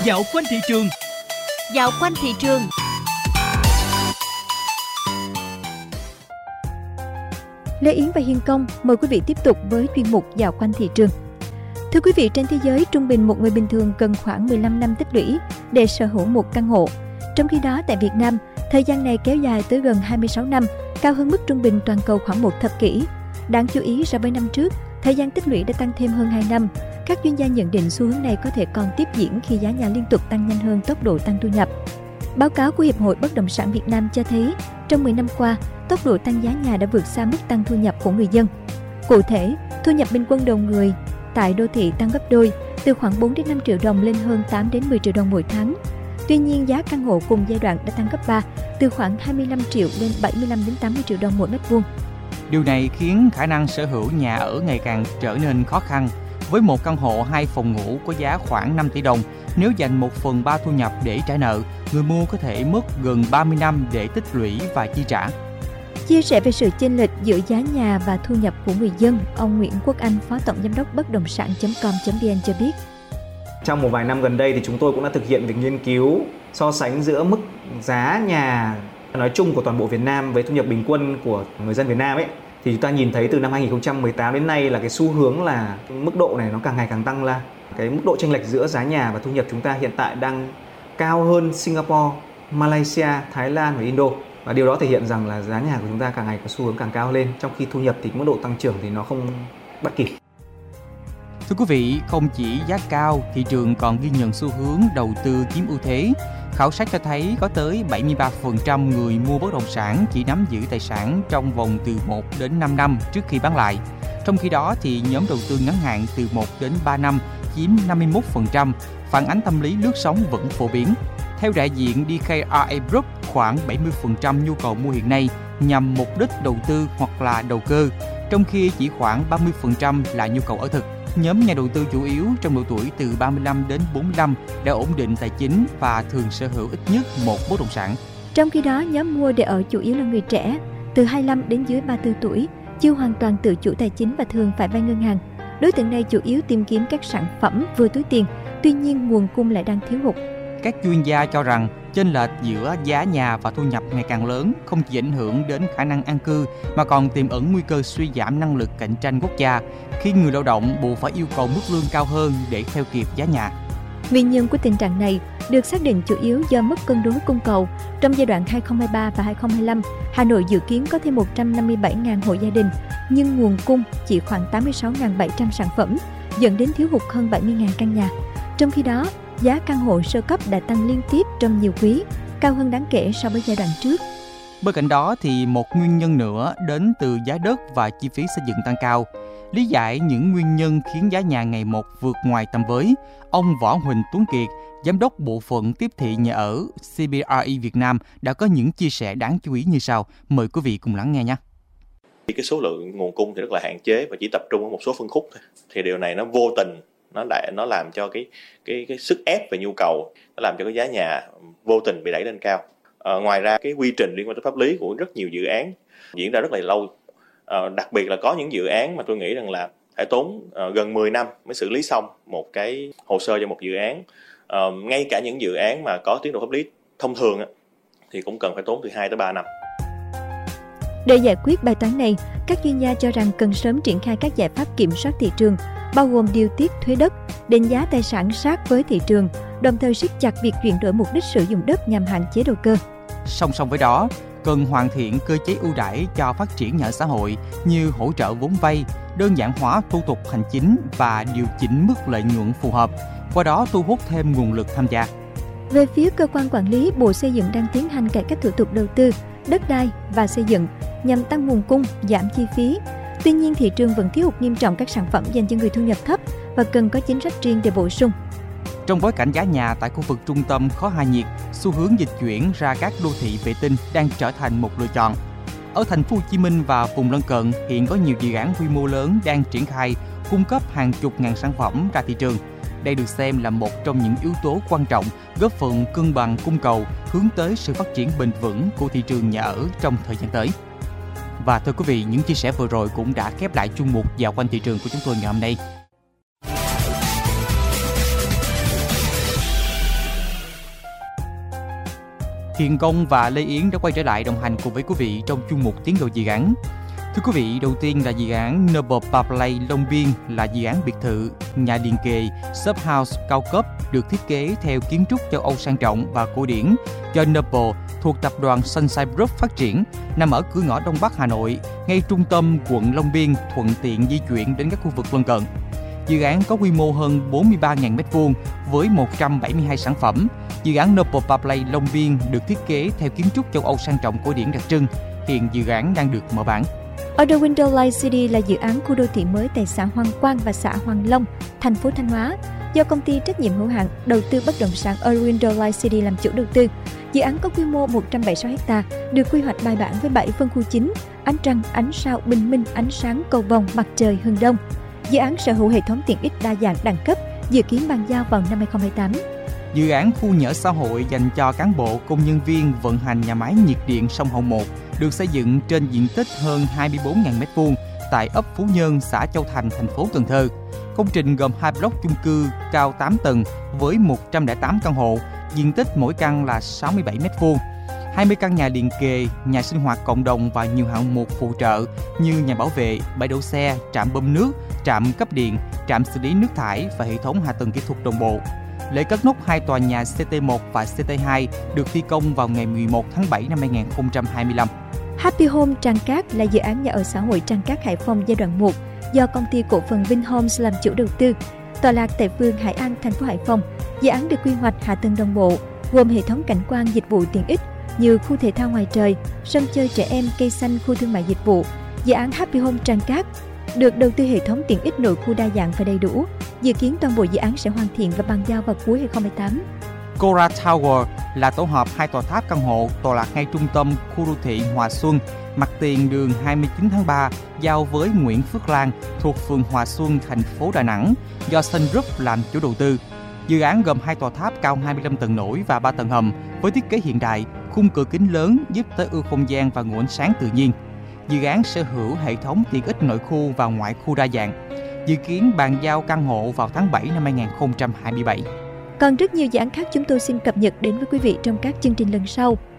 Dạo quanh thị trường. Dạo quanh thị trường. Lê Yến và Hiên Công mời quý vị tiếp tục với chuyên mục Dạo quanh thị trường. Thưa quý vị, trên thế giới trung bình một người bình thường cần khoảng 15 năm tích lũy để sở hữu một căn hộ. Trong khi đó tại Việt Nam, thời gian này kéo dài tới gần 26 năm, cao hơn mức trung bình toàn cầu khoảng một thập kỷ. Đáng chú ý, so với năm trước, thời gian tích lũy đã tăng thêm hơn 2 năm. Các chuyên gia nhận định xu hướng này có thể còn tiếp diễn khi giá nhà liên tục tăng nhanh hơn tốc độ tăng thu nhập. Báo cáo của Hiệp hội Bất động sản Việt Nam cho thấy, trong 10 năm qua, tốc độ tăng giá nhà đã vượt xa mức tăng thu nhập của người dân. Cụ thể, thu nhập bình quân đầu người tại đô thị tăng gấp đôi, từ khoảng 4 đến 5 triệu đồng lên hơn 8 đến 10 triệu đồng mỗi tháng. Tuy nhiên, giá căn hộ cùng giai đoạn đã tăng gấp 3, từ khoảng 25 triệu lên 75 đến 80 triệu đồng mỗi mét vuông. Điều này khiến khả năng sở hữu nhà ở ngày càng trở nên khó khăn. Với một căn hộ 2 phòng ngủ có giá khoảng 5 tỷ đồng, nếu dành 1/3 thu nhập để trả nợ, người mua có thể mất gần 30 năm để tích lũy và chi trả. Chia sẻ về sự chênh lệch giữa giá nhà và thu nhập của người dân, ông Nguyễn Quốc Anh, Phó Tổng Giám đốc Bất động sản.com.vn cho biết. Trong một vài năm gần đây thì chúng tôi cũng đã thực hiện việc nghiên cứu so sánh giữa mức giá nhà nói chung của toàn bộ Việt Nam với thu nhập bình quân của người dân Việt Nam ấy. Thì chúng ta nhìn thấy từ năm 2018 đến nay là cái xu hướng là mức độ này nó càng ngày càng tăng lên. Cái mức độ chênh lệch giữa giá nhà và thu nhập chúng ta hiện tại đang cao hơn Singapore, Malaysia, Thái Lan và Indo. Và điều đó thể hiện rằng là giá nhà của chúng ta càng ngày có xu hướng càng cao lên, trong khi thu nhập thì mức độ tăng trưởng thì nó không bắt kịp. Thưa quý vị, không chỉ giá cao, thị trường còn ghi nhận xu hướng đầu tư chiếm ưu thế. Khảo sát cho thấy có tới 73% người mua bất động sản chỉ nắm giữ tài sản trong vòng từ 1 đến 5 năm trước khi bán lại. Trong khi đó thì nhóm đầu tư ngắn hạn từ 1 đến 3 năm chiếm 51%, phản ánh tâm lý lướt sóng vẫn phổ biến. Theo đại diện DKRA Group, khoảng 70% nhu cầu mua hiện nay nhằm mục đích đầu tư hoặc là đầu cơ, trong khi chỉ khoảng 30% là nhu cầu ở thực. Nhóm nhà đầu tư chủ yếu trong độ tuổi từ 35 đến 45 đã ổn định tài chính và thường sở hữu ít nhất một bất động sản. Trong khi đó, nhóm mua để ở chủ yếu là người trẻ, từ 25 đến dưới 34 tuổi, chưa hoàn toàn tự chủ tài chính và thường phải vay ngân hàng. Đối tượng này chủ yếu tìm kiếm các sản phẩm vừa túi tiền, tuy nhiên nguồn cung lại đang thiếu hụt. Các chuyên gia cho rằng chênh lệch giữa giá nhà và thu nhập ngày càng lớn không chỉ ảnh hưởng đến khả năng an cư mà còn tiềm ẩn nguy cơ suy giảm năng lực cạnh tranh quốc gia khi người lao động buộc phải yêu cầu mức lương cao hơn để theo kịp giá nhà. Nguyên nhân của tình trạng này được xác định chủ yếu do mất cân đối cung cầu. Trong giai đoạn 2023 và 2025, Hà Nội dự kiến có thêm 157.000 hộ gia đình, nhưng nguồn cung chỉ khoảng 86.700 sản phẩm, dẫn đến thiếu hụt hơn 70.000 căn nhà. Trong khi đó, giá căn hộ sơ cấp đã tăng liên tiếp trong nhiều quý, cao hơn đáng kể so với giai đoạn trước. Bên cạnh đó thì một nguyên nhân nữa đến từ giá đất và chi phí xây dựng tăng cao. Lý giải những nguyên nhân khiến giá nhà ngày một vượt ngoài tầm với, ông Võ Huỳnh Tuấn Kiệt, Giám đốc Bộ phận Tiếp thị Nhà ở CBRE Việt Nam đã có những chia sẻ đáng chú ý như sau. Mời quý vị cùng lắng nghe nhé. Cái số lượng nguồn cung thì rất là hạn chế và chỉ tập trung ở một số phân khúc thôi. Thì điều này nó vô tình nó làm cho cái sức ép về nhu cầu, nó làm cho cái giá nhà vô tình bị đẩy lên cao. Ngoài ra cái quy trình liên quan tới pháp lý của rất nhiều dự án diễn ra rất là lâu. Đặc biệt là có những dự án mà tôi nghĩ rằng là phải tốn gần 10 năm mới xử lý xong một cái hồ sơ cho một dự án. Ngay cả những dự án mà có tiến độ pháp lý thông thường thì cũng cần phải tốn từ 2 tới 3 năm. Để giải quyết bài toán này, các chuyên gia cho rằng cần sớm triển khai các giải pháp kiểm soát thị trường, bao gồm điều tiết thuế đất, định giá tài sản sát với thị trường, đồng thời siết chặt việc chuyển đổi mục đích sử dụng đất nhằm hạn chế đầu cơ. Song song với đó, cần hoàn thiện cơ chế ưu đãi cho phát triển nhà ở xã hội như hỗ trợ vốn vay, đơn giản hóa thủ tục hành chính và điều chỉnh mức lợi nhuận phù hợp, qua đó thu hút thêm nguồn lực tham gia. Về phía cơ quan quản lý, Bộ Xây dựng đang tiến hành cải cách thủ tục đầu tư, đất đai và xây dựng nhằm tăng nguồn cung, giảm chi phí. Tuy nhiên, thị trường vẫn thiếu hụt nghiêm trọng các sản phẩm dành cho người thu nhập thấp và cần có chính sách riêng để bổ sung. Trong bối cảnh giá nhà tại khu vực trung tâm khó hạ nhiệt, xu hướng dịch chuyển ra các đô thị vệ tinh đang trở thành một lựa chọn. Ở thành phố Hồ Chí Minh và vùng lân cận hiện có nhiều dự án quy mô lớn đang triển khai cung cấp hàng chục ngàn sản phẩm ra thị trường. Đây được xem là một trong những yếu tố quan trọng góp phần cân bằng cung cầu, hướng tới sự phát triển bền vững của thị trường nhà ở trong thời gian tới. Và thưa quý vị, những chia sẻ vừa rồi cũng đã khép lại chuyên mục Dạo quanh thị trường của chúng tôi ngày hôm nay. Hiền Công và Lê Yến đã quay trở lại đồng hành cùng với quý vị trong chuyên mục Tiến độ dự án. Thưa quý vị, đầu tiên là dự án Noble Park Place Long Biên, là dự án biệt thự, nhà liền kề, shop house cao cấp được thiết kế theo kiến trúc châu Âu sang trọng và cổ điển do Noble thuộc tập đoàn Sunshine Group phát triển, nằm ở cửa ngõ Đông Bắc Hà Nội, ngay trung tâm quận Long Biên, thuận tiện di chuyển đến các khu vực lân cận. Dự án có quy mô hơn 43.000 m2 với 172 sản phẩm. Dự án Noble Park Place Long Biên được thiết kế theo kiến trúc châu Âu sang trọng cổ điển đặc trưng. Hiện dự án đang được mở bán. Ở The Window Light City là dự án khu đô thị mới tại xã Hoàng Quang và xã Hoàng Long, thành phố Thanh Hóa, do công ty trách nhiệm hữu hạn đầu tư bất động sản The Window Light City làm chủ đầu tư. Dự án có quy mô 176 ha, được quy hoạch bài bản với 7 phân khu chính: ánh trăng, ánh sao, bình minh, ánh sáng, cầu vồng, mặt trời, hướng đông. Dự án sở hữu hệ thống tiện ích đa dạng đẳng cấp, dự kiến bàn giao vào năm 2028. Dự án khu nhà ở xã hội dành cho cán bộ, công nhân viên vận hành nhà máy nhiệt điện Sông Hậu 1 được xây dựng trên diện tích hơn 24.000 m2 tại ấp Phú Nhân, xã Châu Thành, thành phố Cần Thơ. Công trình gồm 2 block chung cư cao 8 tầng với 108 căn hộ, diện tích mỗi căn là 67 m2. 20 căn nhà liền kề, nhà sinh hoạt cộng đồng và nhiều hạng mục phụ trợ như nhà bảo vệ, bãi đỗ xe, trạm bơm nước, trạm cấp điện, trạm xử lý nước thải và hệ thống hạ tầng kỹ thuật đồng bộ. Lễ cất nóc 2 tòa nhà CT1 và CT2 được thi công vào ngày 11 tháng 7 năm 2025. Happy Home Trang Cát là dự án nhà ở xã hội Trang Cát Hải Phòng giai đoạn 1 do công ty cổ phần Vinhomes làm chủ đầu tư. Tọa lạc tại phường Hải An, thành phố Hải Phòng, dự án được quy hoạch hạ tầng đồng bộ, gồm hệ thống cảnh quan dịch vụ tiện ích như khu thể thao ngoài trời, sân chơi trẻ em, cây xanh, khu thương mại dịch vụ. Dự án Happy Home Trang Cát được đầu tư hệ thống tiện ích nội khu đa dạng và đầy đủ. Dự kiến toàn bộ dự án sẽ hoàn thiện và bàn giao vào cuối 2018. Cora Tower là tổ hợp 2 tòa tháp căn hộ tọa lạc ngay trung tâm khu đô thị Hòa Xuân, mặt tiền đường 29 tháng 3, giao với Nguyễn Phước Lan thuộc phường Hòa Xuân, thành phố Đà Nẵng, do Sun Group làm chủ đầu tư. Dự án gồm 2 tòa tháp cao 25 tầng nổi và 3 tầng hầm với thiết kế hiện đại, khung cửa kính lớn giúp tối ưu không gian và nguồn ánh sáng tự nhiên. Dự án sở hữu hệ thống tiện ích nội khu và ngoại khu đa dạng. Dự kiến bàn giao căn hộ vào tháng 7 năm 2027. Còn rất nhiều dự án khác chúng tôi xin cập nhật đến với quý vị trong các chương trình lần sau.